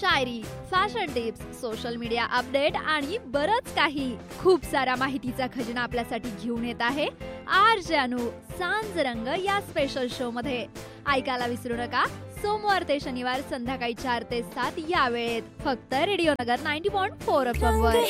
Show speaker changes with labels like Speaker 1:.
Speaker 1: शायरी, fashion tips, social media update आणि बरंच काही. खूप सारा माहितीचा खजिना आपल्यासाठी घेऊन येत आहे आरजे अनु सांज रंग या स्पेशल शो मध्ये. ऐकायला विसरू नका सोमवार ते शनिवार संध्याकाळी 4 ते 7 या वेळेत फक्त रेडिओ नगर 90.4 FM वर.